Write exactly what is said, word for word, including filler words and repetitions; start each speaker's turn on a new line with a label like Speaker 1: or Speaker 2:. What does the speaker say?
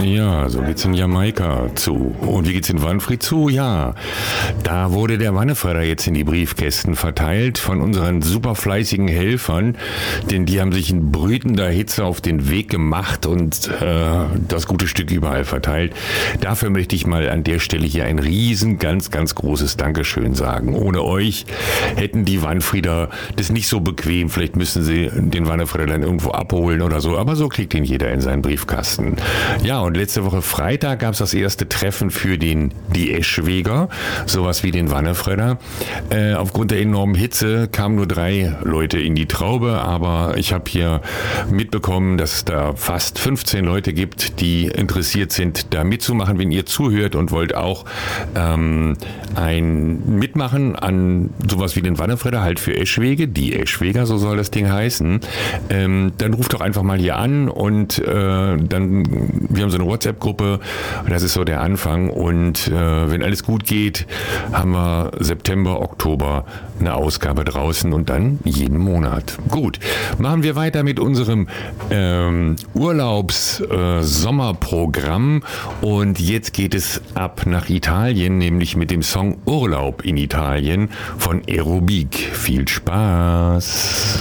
Speaker 1: Ja, so geht's in Jamaika zu. Und wie geht's in Wanfried zu? Ja, da wurde der Wannefredder jetzt in die Briefkästen verteilt von unseren super fleißigen Helfern, denn die haben sich in brütender Hitze auf den Weg gemacht und äh, das gute Stück überall verteilt. Dafür möchte ich mal an der Stelle hier ein riesen, ganz, ganz großes Dankeschön sagen. Ohne euch hätten die Wanfrieder das nicht so bequem. Vielleicht müssen sie den Wannefredder dann irgendwo abholen oder so, aber so kriegt ihn jeder in seinen Briefkasten. Ja, und letzte Woche Freitag gab es das erste Treffen für den die Eschweger, sowas wie den Wannefredder. Äh, aufgrund der enormen Hitze kamen nur drei Leute in die Traube, aber ich habe hier mitbekommen, dass es da fast fünfzehn Leute gibt, die interessiert sind, da mitzumachen. Wenn ihr zuhört und wollt auch ähm, ein Mitmachen an sowas wie den Wannefredder, halt für Eschwege, die Eschweger, so soll das Ding heißen, ähm, dann ruft doch einfach mal hier an und äh, dann, wir haben so eine WhatsApp-Gruppe, das ist so der Anfang und äh, wenn alles gut geht, haben wir September, Oktober eine Ausgabe draußen und dann jeden Monat. Gut, machen wir weiter mit unserem ähm, Urlaubs-Sommerprogramm und jetzt geht es ab nach Italien, nämlich mit dem Song Urlaub in Italien von Aerobik. Viel Spaß!